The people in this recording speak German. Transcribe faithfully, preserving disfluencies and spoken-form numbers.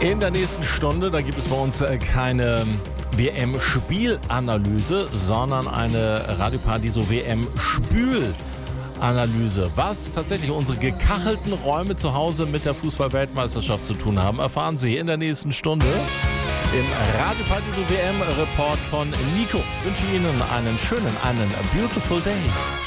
In der nächsten Stunde, da gibt es bei uns äh, keine W M-Spielanalyse, sondern eine Radio Paradiso W M-Spülanalyse. Was tatsächlich unsere gekachelten Räume zu Hause mit der Fußball-Weltmeisterschaft zu tun haben, erfahren Sie in der nächsten Stunde im Radio Paradiso W M-Report von Nico. Ich wünsche Ihnen einen schönen, einen beautiful day.